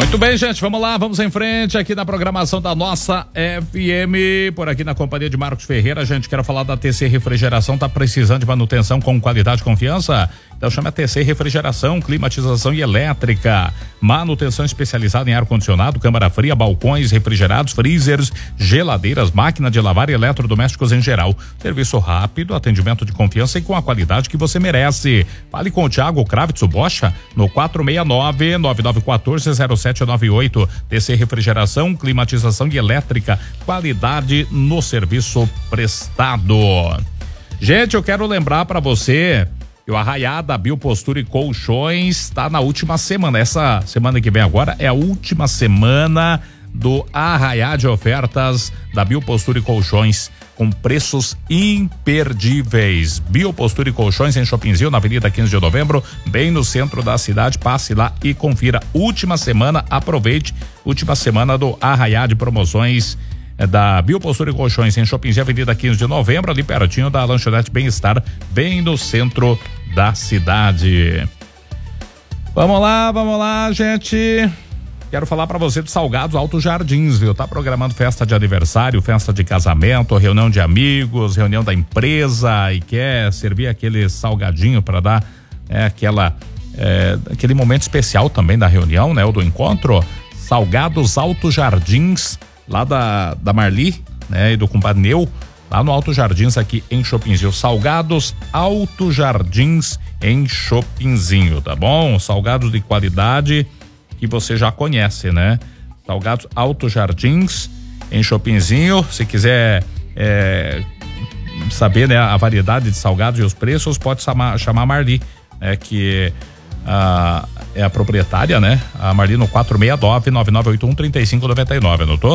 Muito bem, gente, vamos lá, vamos em frente aqui na programação da nossa FM, por aqui na companhia de Marcos Ferreira. Gente, quero falar da TC Refrigeração. Tá precisando de manutenção com qualidade e confiança? Então chama a TC Refrigeração, climatização e elétrica, manutenção especializada em ar-condicionado, câmara fria, balcões refrigerados, freezers, geladeiras, máquina de lavar e eletrodomésticos em geral. Serviço rápido, atendimento de confiança e com a qualidade que você merece. Fale com o Thiago Kravitz Bocha no 469-9914-0798. TC Refrigeração, climatização e elétrica, qualidade no serviço prestado. Gente, eu quero lembrar para você que o Arraiá da Biopostura e Colchões está na última semana. Essa semana que vem agora é a última semana do Arraiá de ofertas da Biopostura e Colchões, com preços imperdíveis. Biopostura e Colchões em Shoppingzinho, na Avenida 15 de Novembro, bem no centro da cidade. Passe lá e confira. Última semana, aproveite. Última semana do Arraiá de promoções da Biopostura e Colchões em Shoppingzinho, Avenida 15 de Novembro, ali pertinho da Lanchonete Bem-Estar, bem no centro da cidade. Vamos lá, gente. Quero falar para você dos Salgados Alto Jardins, viu? Tá programando festa de aniversário, festa de casamento, reunião de amigos, reunião da empresa e quer servir aquele salgadinho para dar aquele momento especial também da reunião, né? Ou do encontro. Salgados Alto Jardins, lá da Marli, né? E do compadre Neu, lá no Alto Jardins aqui em Shoppingzinho. Salgados Alto Jardins em Shoppingzinho, tá bom? Salgados de qualidade que você já conhece, né? Salgados Alto Jardins em Shoppingzinho. Se quiser saber, né, a variedade de salgados e os preços, pode chamar a Marli, que é a proprietária, né? A Marli no 469-9981-3599, anotou?